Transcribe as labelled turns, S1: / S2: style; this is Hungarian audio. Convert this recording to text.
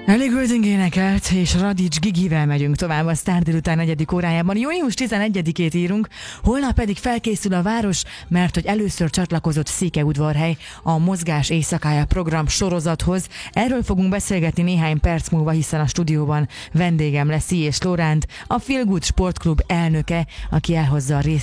S1: Elég Goulding énekelt, és Radics Gigivel megyünk tovább a Sztár délután 4. órájában. Június 11-ét írunk, holnap pedig felkészül a város, mert hogy először csatlakozott Székelyudvarhely a Mozgás éjszakája program sorozathoz. Erről fogunk beszélgetni néhány perc múlva, hiszen a stúdióban vendégem lesz Ilyes Lóránt, a Feel Good Sportklub elnöke, aki elhozza a